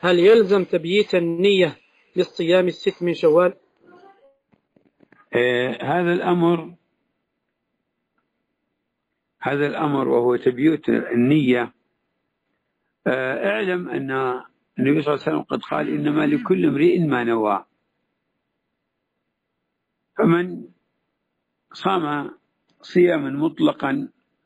هل يلزم تبييت النية للصيام 6 من شوال؟ هذا الأمر وهو تبييت النية. اعلم أن النبي صلى الله عليه وسلم قد قال إنما لكل امرئ ما نوى. فمن صام صياما مطلقا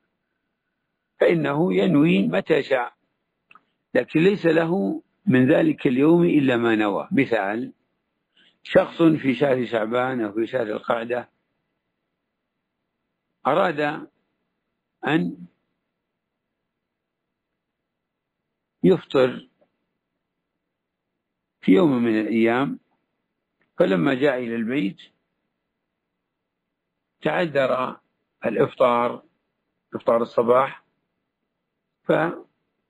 فإنه ينوي متى شاء، لكن ليس له من ذلك اليوم إلا ما نوى. مثال: شخص في شهر شعبان أو في شهر القعدة أراد أن يفطر في يوم من الأيام، فلما جاء إلى البيت تعذر إفطار الصباح، فقال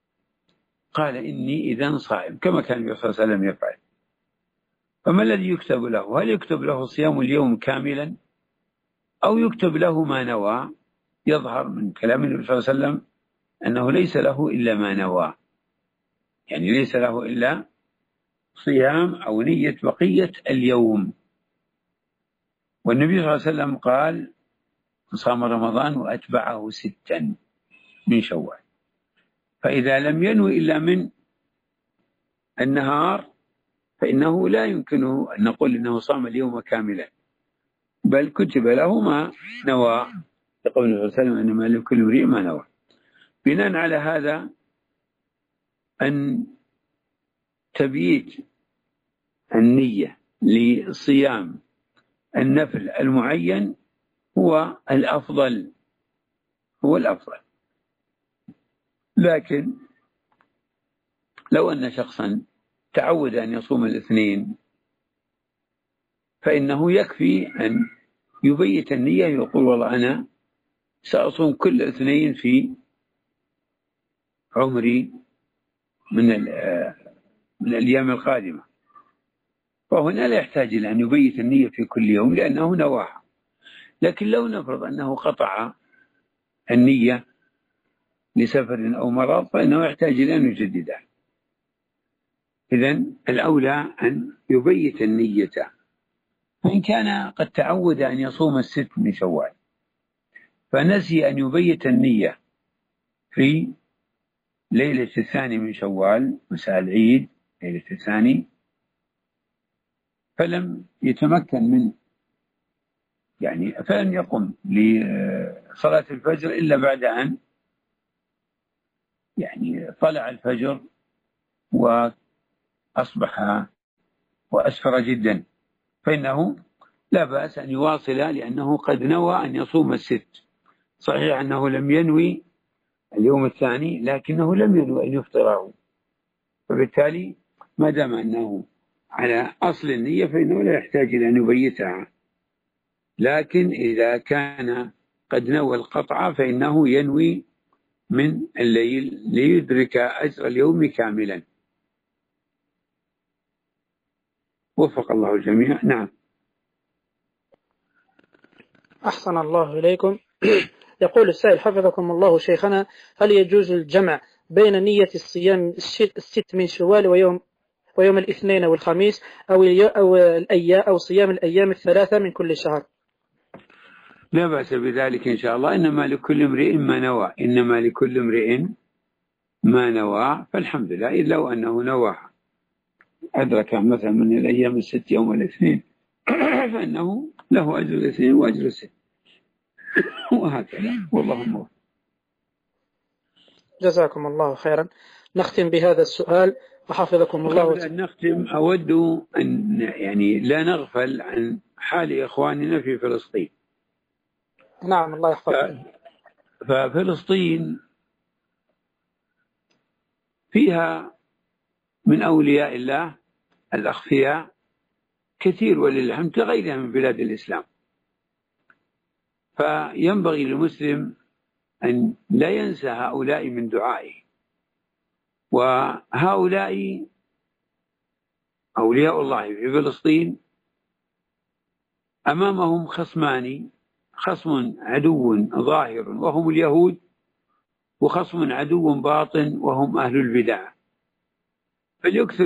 إني إذن صائم، كما كان النبي صلى الله عليه وسلم يفعل. فما الذي يكتب له؟ هل يكتب له صيام اليوم كاملا أو يكتب له ما نوى؟ يظهر من كلام النبي صلى الله عليه وسلم أنه ليس له إلا ما نوى، يعني ليس له إلا صيام أو نية بقية اليوم. والنبي صلى الله عليه وسلم قال: صام رمضان وأتبعه 6 من شوال. فإذا لم ينوي إلا من النهار فإنه لا يمكنه أن نقول إنه صام اليوم كاملا، بل كتب له ما نوى، يقول النبي صلى الله عليه وسلم: إنما لكل امرئ ما نوى. بناء على هذا، أن تبييت النية لصيام النفل المعين هو الأفضل، لكن لو أن شخصا تعود أن يصوم الاثنين فإنه يكفي أن يبيت النية، يقول: والله أنا سأصوم كل اثنين في عمري من الأيام القادمة. فهنا لا يحتاج إلى أن يبيت النية في كل يوم لأنه نواها. لكن لو نفرض أنه قطع النية لسفر أو مرض فإنه يحتاج إلى أن يجددها. إذن الأولى أن يبيت النية. فإن كان قد تعود أن يصوم 6 من شوال فنسي أن يبيت النية في ليلة 2 من شوال، مساء العيد ليلة 2، فلم يتمكن من فلم يقم لصلاة الفجر إلا بعد أن طلع الفجر وأصبح وأسفر جدا، فإنه لا بأس أن يواصل لأنه قد نوى أن يصوم 6. صحيح أنه لم ينوي اليوم الثاني لكنه لم ينوي أن يفطره، فبالتالي ما دام أنه على أصل النية فإنه لا يحتاج إلى أن يبيتها. لكن إذا كان قد نوى القطع فإنه ينوي من الليل ليدرك أجر اليوم كاملا. وفق الله الجميع. نعم. أحسن الله إليكم. يقول السائل حفظكم الله شيخنا: هل يجوز الجمع بين نية الصيام 6 من شوال ويوم الاثنين والخميس أو صيام الأيام 3 من كل شهر؟ لا بأس بذلك إن شاء الله. إنما لكل امرئ ما نوى، فالحمد لله. لو أنه نوى أدرك مثلا من الأيام 6 يوم الاثنين فإنه له أجر الاثنين وأجر 6 وهكذا. والله موفق. جزاكم الله خيرا. نختم بهذا السؤال وحفظكم الله. قبل أن نختم أود أن لا نغفل عن حال إخواننا في فلسطين. نعم، الله يحفظكم. ففلسطين فيها من أولياء الله الأخفياء كثير ولله الحمد كغيرها من بلاد الإسلام. فينبغي للمسلم أن لا ينسى هؤلاء من دعائه. وهؤلاء أولياء الله في فلسطين أمامهم خصمان: خصم عدو ظاهر وهم اليهود، وخصم عدو باطن وهم أهل البدع. فليكثر